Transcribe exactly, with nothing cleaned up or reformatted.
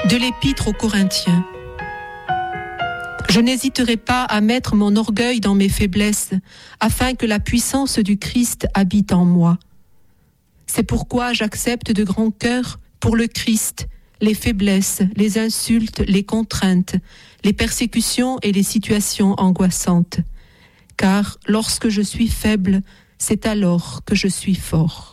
De l'Épître aux Corinthiens. Je n'hésiterai pas à mettre mon orgueil dans mes faiblesses, afin que la puissance du Christ habite en moi. C'est pourquoi j'accepte de grand cœur, pour le Christ, les faiblesses, les insultes, les contraintes, les persécutions et les situations angoissantes. Car lorsque je suis faible, c'est alors que je suis fort.